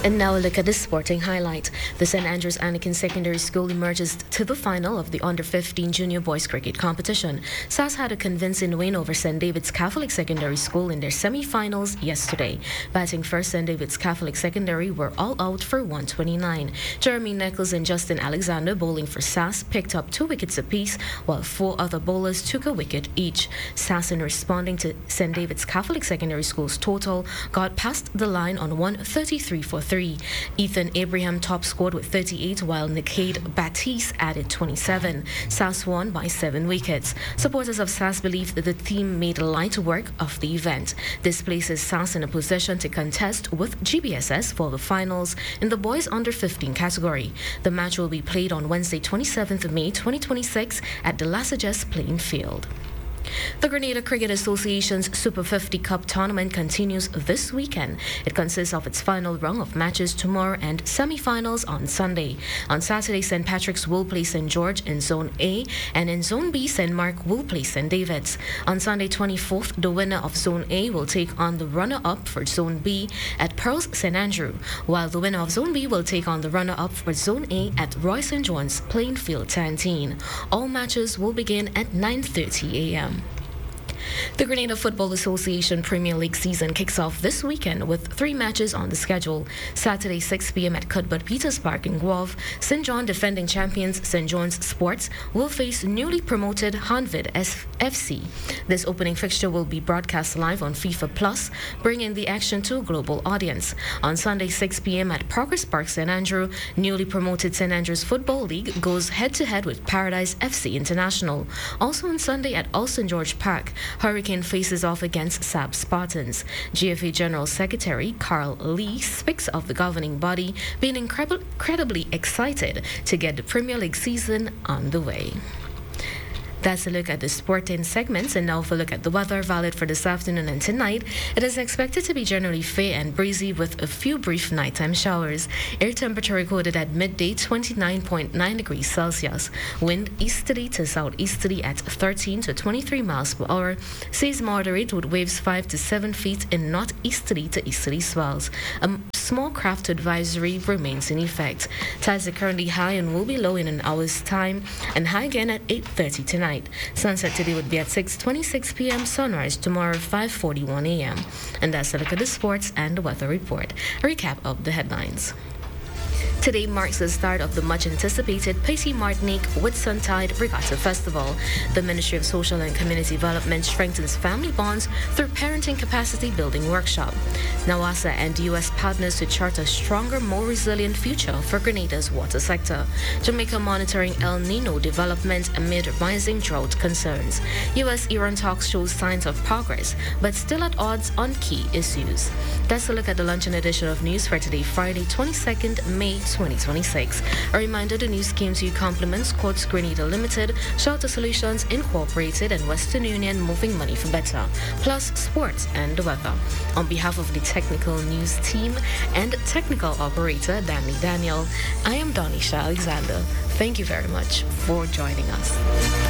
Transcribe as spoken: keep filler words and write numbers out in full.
And now a look at the sporting highlight. The Saint Andrews Anakin Secondary School emerges to the final of the under fifteen junior boys cricket competition. S A S had a convincing win over Saint David's Catholic Secondary School in their semi-finals yesterday. Batting first, Saint David's Catholic Secondary were all out for one twenty-nine. Jeremy Nichols and Justin Alexander, bowling for S A S, picked up two wickets apiece, while four other bowlers took a wicket each. S A S, in responding to Saint David's Catholic Secondary School's total, got past the line on one thirty-three for three. Ethan Abraham top scored with thirty-eight, while Nikade Baptiste added twenty-seven. S A S won by seven wickets. Supporters of S A S believe that the team made light work of the event. This places S A S in a position to contest with G B S S for the finals in the boys under fifteen category. The match will be played on Wednesday, twenty-seventh of May twenty twenty-six at the Lasajes playing field. The Grenada Cricket Association's Super fifty Cup tournament continues this weekend. It consists of its final round of matches tomorrow and semi-finals on Sunday. On Saturday, Saint Patrick's will play Saint George in Zone A, and in Zone B, Saint Mark will play Saint David's. On Sunday, twenty-fourth, the winner of Zone A will take on the runner-up for Zone B at Pearls Saint Andrew, while the winner of Zone B will take on the runner-up for Zone A at Roy Saint John's playing field thirteen. All matches will begin at nine thirty a m The Grenada Football Association Premier League season kicks off this weekend with three matches on the schedule. Saturday, six p m at Cuthbert Peters Park in Guelph, Saint John defending champions Saint John's Sports will face newly promoted Hanvid F C. This opening fixture will be broadcast live on FIFA Plus, bringing the action to a global audience. On Sunday, six p m at Progress Park Saint Andrew, newly promoted Saint Andrews Football League goes head-to-head with Paradise F C International. Also on Sunday at All Saint George Park, Hurricane faces off against S A B Spartans. G F A General Secretary Carl Lee speaks of the governing body being incredible, incredibly excited to get the Premier League season on the way. That's a look at the sporting segments, and now for a look at the weather valid for this afternoon and tonight. It is expected to be generally fair and breezy with a few brief nighttime showers. Air temperature recorded at midday twenty-nine point nine degrees Celsius. Wind easterly to southeasterly at thirteen to twenty-three miles per hour. Seas moderate with waves five to seven feet in northeasterly to easterly swells. A small craft advisory remains in effect. Tides are currently high and will be low in an hour's time, and high again at eight thirty tonight. Sunset today would be at six twenty-six p m Sunrise tomorrow five forty-one a m And that's a look at the sports and the weather report. A recap of the headlines. Today marks the start of the much-anticipated Petit Martinique Whitsuntide Regatta Festival. The Ministry of Social and Community Development strengthens family bonds through parenting capacity building workshop. NAWASA and U S partners to chart a stronger, more resilient future for Grenada's water sector. Jamaica monitoring El Nino development amid rising drought concerns. U S-Iran talks show signs of progress, but still at odds on key issues. That's a look at the luncheon edition of news for today, Friday, twenty-second May twenty twenty-six. A reminder, the news came to you compliments Quartz Grenada Limited, Shelter Solutions Incorporated, and Western Union Moving Money for Better, plus sports and the weather. On behalf of the technical news team and technical operator Danny Daniel, I am Donisha Alexander. Thank you very much for joining us.